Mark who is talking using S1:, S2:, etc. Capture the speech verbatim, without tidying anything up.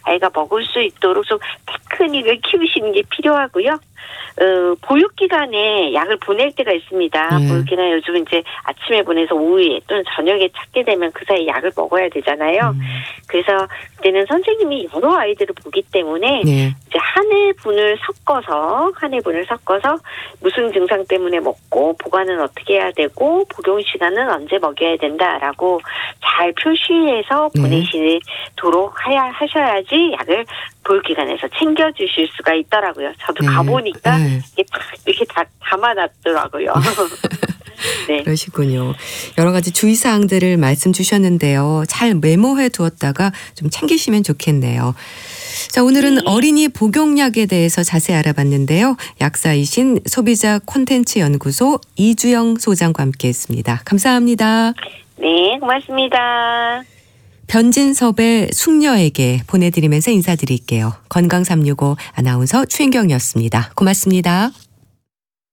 S1: 아이가 먹을 수 있도록 좀 테크닉을 키우시는 게 필요하고요. 어, 보육기관에 약을 보낼 때가 있습니다.
S2: 네.
S1: 보육기관에 요즘 이제 아침에 보내서 오후에 또는 저녁에 찾게 되면 그 사이 약을 먹어야 되잖아요.
S2: 음.
S1: 그래서 그때는 선생님이 여러 아이들을 보기 때문에
S2: 네.
S1: 이제 한 해분을 섞어서 한 해분을 섞어서 무슨 증상 때문에 먹고 보관은 어떻게 해야 되고 복용 시간은 언제 먹여야 된다라고 잘 표시해서
S2: 네.
S1: 보내시도록 하야 하셔야지 약을 보육기관에서 챙겨주실 수가 있더라고요. 저도
S2: 네.
S1: 가보니까
S2: 네.
S1: 이게 다 이렇게 다 담아놨더라고요. 네.
S2: 그러시군요. 여러 가지 주의사항들을 말씀 주셨는데요. 잘 메모해 두었다가 좀 챙기시면 좋겠네요. 자, 오늘은
S1: 네.
S2: 어린이 복용약에 대해서 자세히 알아봤는데요. 약사이신 소비자 콘텐츠 연구소 이주영 소장과 함께했습니다. 감사합니다.
S1: 네, 고맙습니다.
S2: 변진섭의 숙녀에게 보내드리면서 인사드릴게요. 건강 삼육오 아나운서 최인경이었습니다. 고맙습니다.